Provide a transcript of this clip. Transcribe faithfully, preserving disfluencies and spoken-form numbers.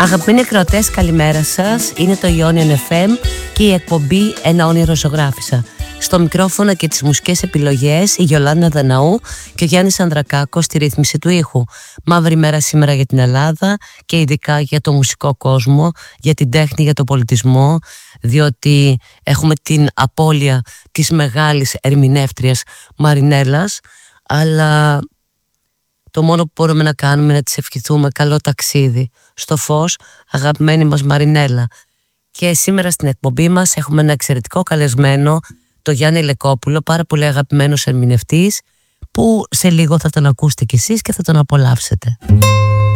Αγαπημένοι ακροατές, καλημέρα σας. Είναι το Ionian εφ εμ και η εκπομπή Ένα όνειρο ζωγράφισα. Στο μικρόφωνο και τις μουσικές επιλογές η Γιολάντα Δαναού και ο Γιάννης Ανδρακάκος στη ρύθμιση του ήχου. Μαύρη μέρα σήμερα για την Ελλάδα και ειδικά για το μουσικό κόσμο, για την τέχνη, για τον πολιτισμό, διότι έχουμε την απώλεια της μεγάλης ερμηνεύτριας Μαρινέλλας, αλλά το μόνο που μπορούμε να κάνουμε είναι να της ευχηθούμε καλό ταξίδι στο φως, αγαπημένη μας Μαρινέλλα. Και σήμερα στην εκπομπή μας έχουμε ένα εξαιρετικό καλεσμένο, το Γιάννη Λεκόπουλο, πάρα πολύ αγαπημένος ερμηνευτής, που σε λίγο θα τον ακούσετε κι εσείς και θα τον απολαύσετε.